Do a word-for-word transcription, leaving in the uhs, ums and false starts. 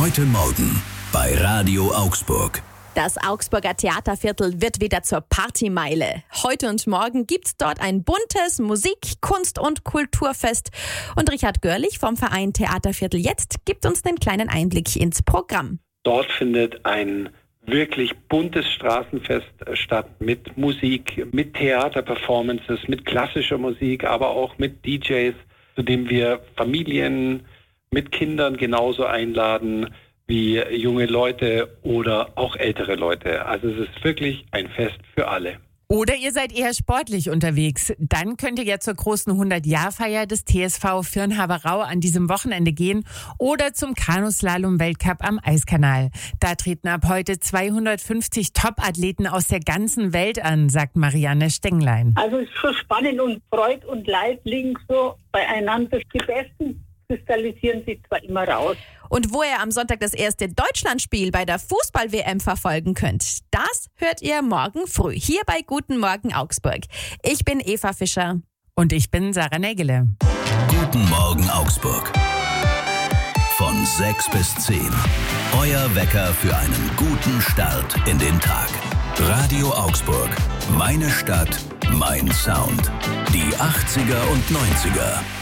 Heute Morgen bei Radio Augsburg. Das Augsburger Theaterviertel wird wieder zur Partymeile. Heute und morgen gibt's dort ein buntes Musik-, Kunst- und Kulturfest. Und Richard Görlich vom Verein Theaterviertel Jetzt gibt uns den kleinen Einblick ins Programm. Dort findet ein wirklich buntes Straßenfest statt mit Musik, mit Theaterperformances, mit klassischer Musik, aber auch mit D Js, zu dem wir Familien mit Kindern genauso einladen wie junge Leute oder auch ältere Leute. Also es ist wirklich ein Fest für alle. Oder ihr seid eher sportlich unterwegs. Dann könnt ihr ja zur großen hundert-Jahr-Feier des T S V Virn-Haverau an diesem Wochenende gehen oder zum Kanuslalom-Weltcup am Eiskanal. Da treten ab heute zweihundertfünfzig Top-Athleten aus der ganzen Welt an, sagt Marianne Stenglein. Also es ist schon spannend und Freud und Leid liegen so beieinander. Die Besten kristallisieren sich zwar immer raus. Und wo ihr am Sonntag das erste Deutschlandspiel bei der Fußball-W M verfolgen könnt, das hört ihr morgen früh hier bei Guten Morgen Augsburg. Ich bin Eva Fischer. Und ich bin Sarah Nägele. Guten Morgen Augsburg. Von sechs bis zehn. Euer Wecker für einen guten Start in den Tag. Radio Augsburg. Meine Stadt, mein Sound. Die achtziger und neunziger.